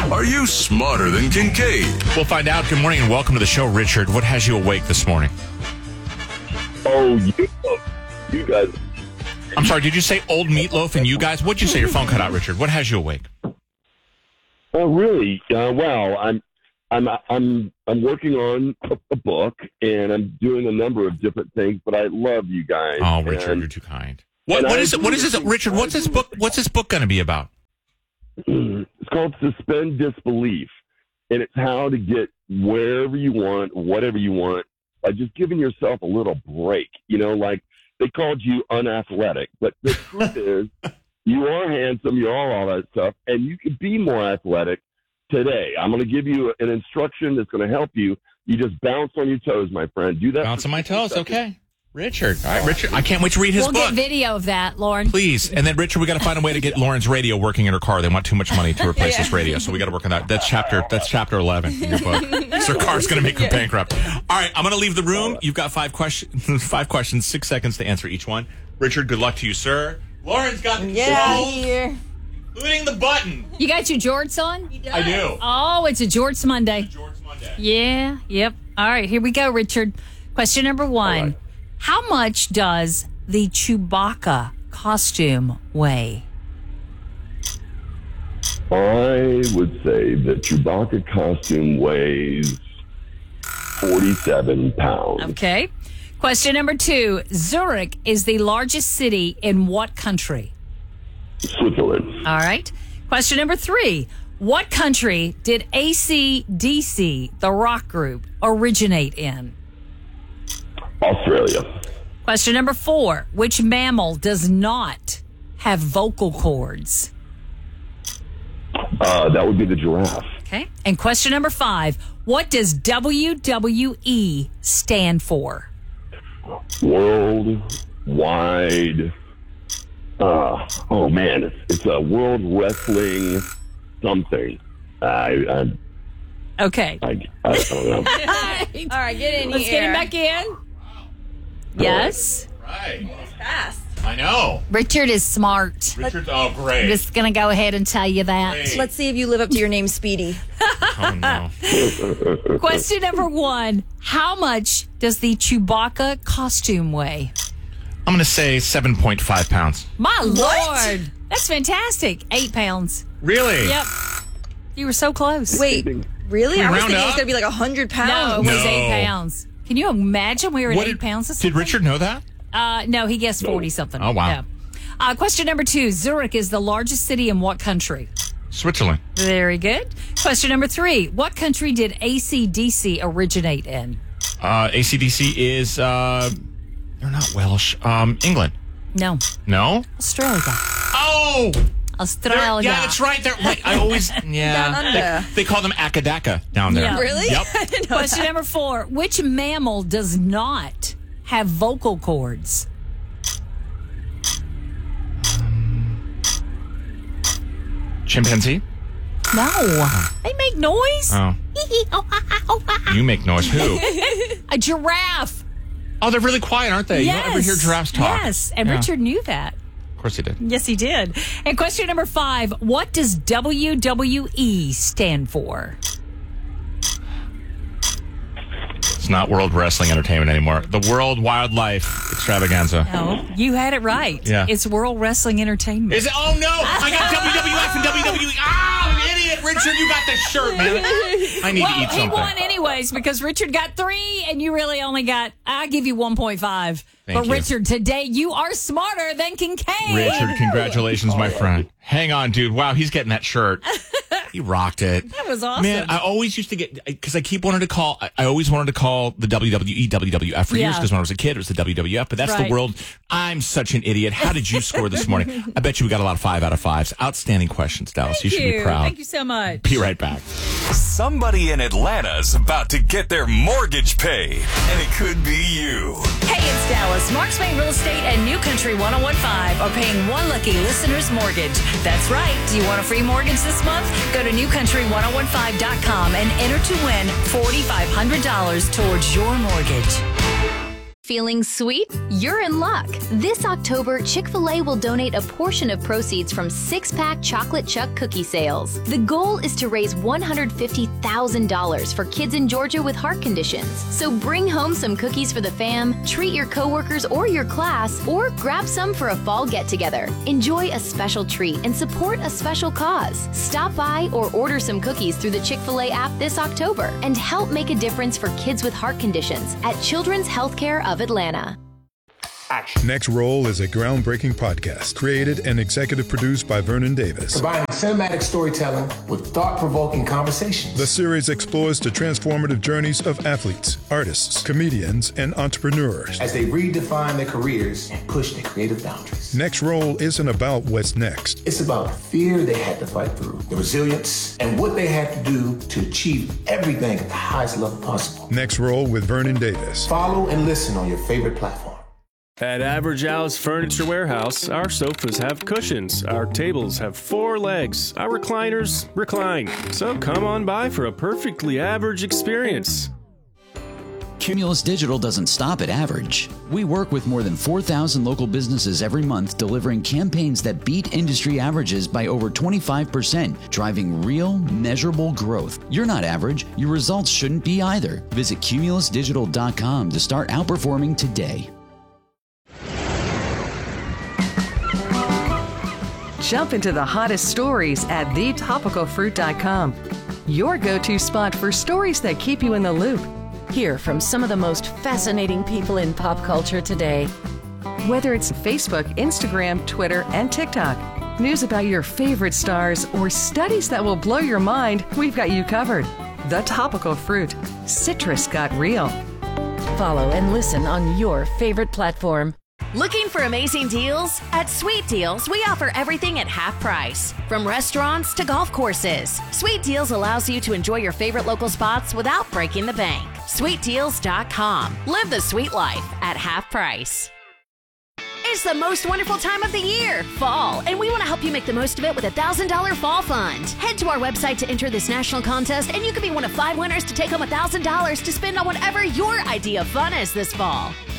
Are you smarter than Kincaid? We'll find out. Good morning and welcome to the show, Richard. What has you awake this morning? Oh, you guys. I'm sorry, did you say old meatloaf and you guys? What'd you say? Your phone cut out, Richard. What has you awake? Oh, really? Well, I'm working on a book, and I'm doing a number of different things. But I love you guys. Oh, Richard, you're too kind. What is it, Richard? What's this book going to be about? It's called Suspend Disbelief, and it's how to get wherever you want, whatever you want, by just giving yourself a little break. You know, like they called you unathletic, but the truth is, you are handsome, you are all that stuff, and you can be more athletic today. I'm going to give you an instruction that's going to help you. You just bounce on your toes, my friend. Do that. Bounce on my toes, okay. Richard. All right, Richard. I can't wait to read his book. We'll get video of that, Lauren. Please. And then, Richard, we got to find a way to get Lauren's radio working in her car. They want too much money to replace this radio, so we got to work on that. That's chapter 11 in your book. So her car's going to make her bankrupt. All right, I'm going to leave the room. You've got 5 questions, 6 seconds to answer each one. Richard, good luck to you, sir. Lauren's got the controls, including the button. You got your jorts on? I do. Oh, it's a jorts Monday. Jorts Monday. Yeah, yep. All right, here we go, Richard. Question number 1. Right. How much does the Chewbacca costume weigh? I would say the Chewbacca costume weighs 47 pounds. Okay. Question number 2. Zurich is the largest city in what country? Switzerland. All right. Question number 3. What country did AC/DC, the rock group, originate in? Australia. Question number 4. Which mammal does not have vocal cords? That would be the giraffe. Okay. And question number 5. What does WWE stand for? Worldwide. It's a World Wrestling something. I Okay. don't know. All right, get in Let's here. get him back in. Yes. Right. Fast. I know. Richard is smart. Richard's, I'm great. just going to go ahead and tell you that. Great. Let's see if you live up to your name, Speedy. Oh, no. Question number 1. How much does the Chewbacca costume weigh? I'm going to say 7.5 pounds. My What? Lord. That's fantastic. 8 pounds. Really? Yep. You were so close. Wait, really? Can we I was round thinking up? it's going to be like 100 No, pounds. it was No. 8 pounds. Can you imagine we were at 8 pounds or something? Did Richard know that? No, he guessed 40-something. Oh, wow. Yeah. Question number 2. Zurich is the largest city in what country? Switzerland. Very good. Question number 3. What country did AC/DC originate in? AC/DC is, they're not Welsh. England. No. No? Australia. Oh! Australia. Yeah, that's right. They're like, I always, Down under. They call them Akadaka down there. Yeah. Really? Yep. I didn't know Question that. number 4. Which mammal does not have vocal cords? Chimpanzee? No. They make noise. Oh. You make noise. Who? A giraffe. Oh, they're really quiet, aren't they? Yes. You don't ever hear giraffes talk. Yes. And Yeah. Richard knew that. Of course he did. Yes, he did. And question number 5. What does WWE stand for? It's not World Wrestling Entertainment anymore. The World Wildlife Extravaganza. No, you had it right. Yeah. It's World Wrestling Entertainment. Is it? Oh, no. I got WWF and WWE. Ah, idiot. Richard, you got the shirt, man. I need to eat He something. won anyways because Richard got 3 and you really only got, I'll give you 1.5. Thank But you. Richard, today you are smarter than Kincaid. Richard, congratulations, my friend. Hang on, dude. Wow, he's getting that shirt. He rocked it. That was awesome. Man, I always used to get, because I keep wanting to call, I always wanted to call the WWE WWF for years Yeah. because when I was a kid, it was the WWF, but that's Right. the world. I'm such an idiot. How did you score this morning? I bet you we got a lot of 5 out of 5s. Outstanding questions, Dallas. You should be proud. Thank you so much. Be right back. Somebody in Atlanta's about to get their mortgage paid, and it could be you. Hey, it's Dallas. Marks Bay Real Estate and New Country 1015 are paying one lucky listener's mortgage. That's right. Do you want a free mortgage this month? Go to newcountry1015.com and enter to win $4,500 towards your mortgage. Feeling sweet? You're in luck. This October, Chick-fil-A will donate a portion of proceeds from 6-pack Chocolate Chunk cookie sales. The goal is to raise $150,000 for kids in Georgia with heart conditions. So bring home some cookies for the fam, treat your coworkers or your class, or grab some for a fall get-together. Enjoy a special treat and support a special cause. Stop by or order some cookies through the Chick-fil-A app this October and help make a difference for kids with heart conditions at Children's Healthcare of Atlanta. Action. Next Roll is a groundbreaking podcast created and executive produced by Vernon Davis. Combining cinematic storytelling with thought-provoking conversations. The series explores the transformative journeys of athletes, artists, comedians, and entrepreneurs as they redefine their careers and push their creative boundaries. Next Roll isn't about what's next. It's about the fear they had to fight through, the resilience, and what they had to do to achieve everything at the highest level possible. Next Roll with Vernon Davis. Follow and listen on your favorite platform. At Average Al's Furniture Warehouse, our sofas have cushions, our tables have 4 legs, our recliners recline. So come on by for a perfectly average experience. Cumulus Digital doesn't stop at average. We work with more than 4,000 local businesses every month, delivering campaigns that beat industry averages by over 25%, driving real, measurable growth. You're not average. Your results shouldn't be either. Visit cumulusdigital.com to start outperforming today. Jump into the hottest stories at thetopicalfruit.com. Your go-to spot for stories that keep you in the loop. Hear from some of the most fascinating people in pop culture today. Whether it's Facebook, Instagram, Twitter, and TikTok, news about your favorite stars, or studies that will blow your mind, we've got you covered. The Topical Fruit. Citrus got real. Follow and listen on your favorite platform. Looking for amazing deals? At Sweet Deals, we offer everything at half price. From restaurants to golf courses, Sweet Deals allows you to enjoy your favorite local spots without breaking the bank. SweetDeals.com. Live the sweet life at half price. It's the most wonderful time of the year, fall, and we want to help you make the most of it with a $1,000 fall fund. Head to our website to enter this national contest, and you could be one of 5 winners to take home $1,000 to spend on whatever your idea of fun is this fall.